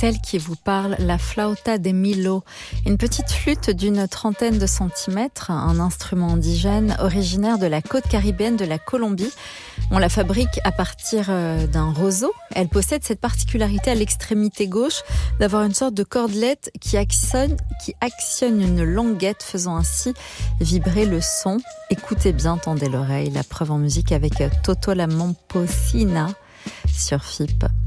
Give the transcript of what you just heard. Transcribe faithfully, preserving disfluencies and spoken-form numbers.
c'est elle qui vous parle, la flauta de Milo, une petite flûte d'une trentaine de centimètres, un instrument indigène originaire de la côte caribéenne de la Colombie. On la fabrique à partir d'un roseau. Elle possède cette particularité à l'extrémité gauche d'avoir une sorte de cordelette qui actionne, qui actionne une languette, faisant ainsi vibrer le son. Écoutez bien, tendez l'oreille, la preuve en musique avec Toto la Momposina sur F I P.